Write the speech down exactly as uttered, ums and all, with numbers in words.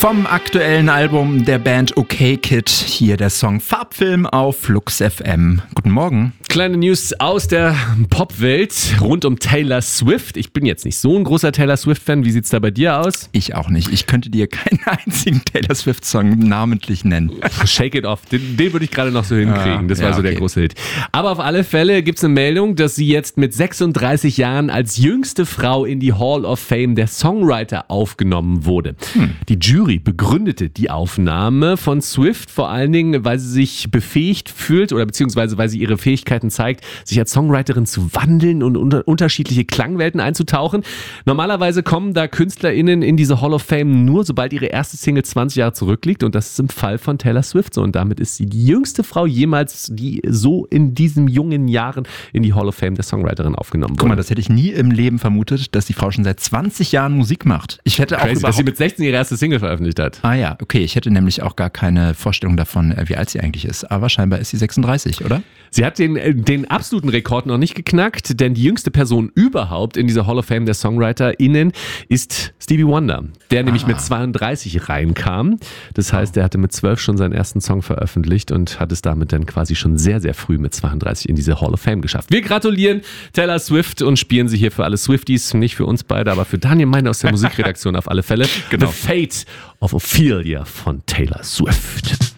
Vom aktuellen Album der Band Okay Kid, hier der Song Farbfilm auf Flux F M. Guten Morgen. Kleine News aus der Popwelt rund um Taylor Swift. Ich bin jetzt nicht so ein großer Taylor Swift-Fan. Wie sieht's da bei dir aus? Ich auch nicht. Ich könnte dir keinen einzigen Taylor Swift-Song namentlich nennen. Shake It Off, den, den würde ich gerade noch so hinkriegen. Das war ja, so okay. der große Hit. Aber auf alle Fälle gibt's eine Meldung, dass sie jetzt mit sechsunddreißig Jahren als jüngste Frau in die Hall of Fame der Songwriter aufgenommen wurde. Hm. Die Jury begründete die Aufnahme von Swift vor allen Dingen, weil sie sich befähigt fühlt oder beziehungsweise weil sie ihre Fähigkeiten zeigt, sich als Songwriterin zu wandeln und unter unterschiedliche Klangwelten einzutauchen. Normalerweise kommen da KünstlerInnen in diese Hall of Fame nur, sobald ihre erste Single zwanzig Jahre zurückliegt, und das ist im Fall von Taylor Swift so, und damit ist sie die jüngste Frau jemals, die so in diesen jungen Jahren in die Hall of Fame der Songwriterin aufgenommen wurde. Guck mal, das hätte ich nie im Leben vermutet, dass die Frau schon seit zwanzig Jahren Musik macht. Ich hätte auch Crazy, überhaupt... dass sie mit sechzehn ihre erste Single veröffentlicht hat. Ah ja, okay, ich hätte nämlich auch gar keine Vorstellung davon, wie alt sie eigentlich ist. Aber scheinbar ist sie sechsunddreißig, oder? Sie hat den, den absoluten Rekord noch nicht geknackt, denn die jüngste Person überhaupt in dieser Hall of Fame der SongwriterInnen ist Stevie Wonder, der nämlich Ah. mit zweiunddreißig reinkam. Das heißt, er hatte mit zwölf schon seinen ersten Song veröffentlicht und hat es damit dann quasi schon sehr, sehr früh mit zweiunddreißig in diese Hall of Fame geschafft. Wir gratulieren Taylor Swift und spielen sie hier für alle Swifties, nicht für uns beide, aber für Daniel Meiner aus der Musikredaktion auf alle Fälle. Genau. The Fate of Ophelia von Taylor Swift.